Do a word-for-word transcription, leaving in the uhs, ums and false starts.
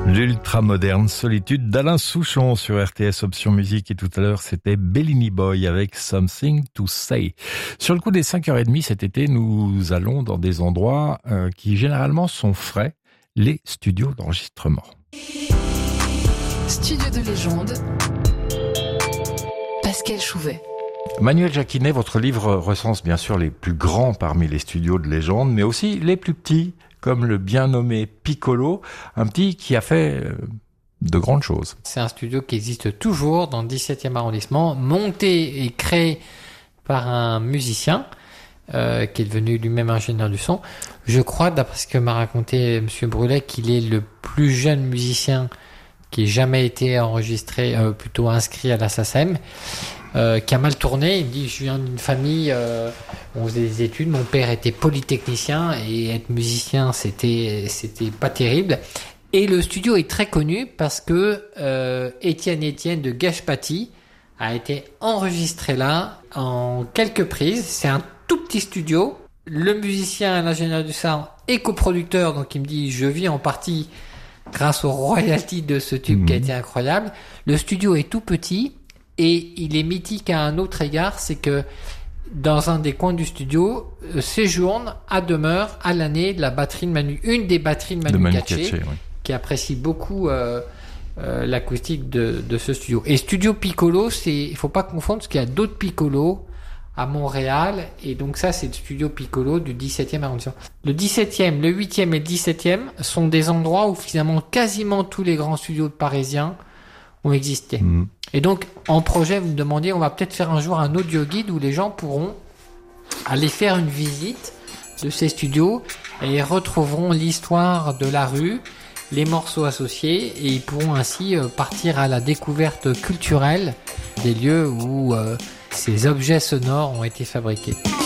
L'ultra-moderne solitude d'Alain Souchon sur R T S Option Musique, et tout à l'heure c'était Bellini Boy avec Something to Say. Sur le coup des cinq heures trente cet été, nous allons dans des endroits euh, qui généralement sont frais, les studios d'enregistrement. Studio de légende, Pascal Chouvet. Manuel Jacquinet, votre livre recense bien sûr les plus grands parmi les studios de légende, mais aussi les plus petits, comme le bien nommé Piccolo, un petit qui a fait de grandes choses. C'est un studio qui existe toujours dans le dix-septième arrondissement, monté et créé par un musicien euh, qui est devenu lui-même ingénieur du son. Je crois, d'après ce que m'a raconté Monsieur Brulet, qu'il est le plus jeune musicien qui ait jamais été enregistré, euh, plutôt inscrit à la S A C E M. Euh, qui a mal tourné. Il me dit, je viens d'une famille, euh, on faisait des études, mon père était polytechnicien et être musicien, c'était c'était pas terrible. Et le studio est très connu parce que euh, Étienne Étienne de Gashpati a été enregistré là en quelques prises. C'est un tout petit studio. Le musicien, l'ingénieur du son est coproducteur, donc il me dit, je vis en partie grâce aux royalties de ce tube mmh. qui a été incroyable. Le studio est tout petit. Et il est mythique à un autre égard, c'est que dans un des coins du studio euh, séjourne à demeure à l'année de la batterie de Manu, une des batteries de Manu, de Manu Katché, Katché oui. qui apprécie beaucoup euh, euh, l'acoustique de, de ce studio. Et Studio Piccolo, c'est, il faut pas confondre parce qu'il y a d'autres Piccolo à Montréal, et donc ça c'est le Studio Piccolo du dix-septième arrondissement. Le dix-septième, le huitième et le dix-septième sont des endroits où finalement quasiment tous les grands studios parisiens ont existé. Mmh. Et donc, en projet, vous me demandiez, on va peut-être faire un jour un audio guide où les gens pourront aller faire une visite de ces studios et retrouveront l'histoire de la rue, les morceaux associés, et ils pourront ainsi partir à la découverte culturelle des lieux où euh, ces objets sonores ont été fabriqués.